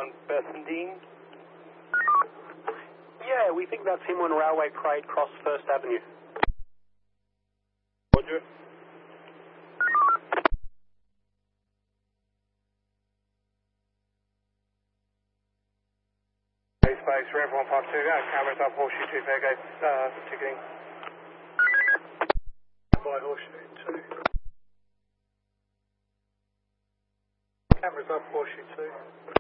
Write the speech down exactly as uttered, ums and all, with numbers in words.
on Bessendine? Yeah, we think that's him when Railway Parade crossed First Avenue. Roger. Space, Rev one five two, uh, cameras up, Horseshoe two, fair gate, uh, ticketing. By Horseshoe two. Cameras up, Horseshoe two.